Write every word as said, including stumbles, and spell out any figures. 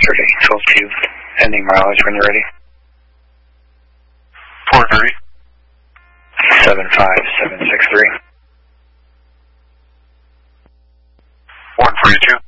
thirty, twelve two, ending mileage when you're ready. four thirty. seven five seven six three. one forty-two.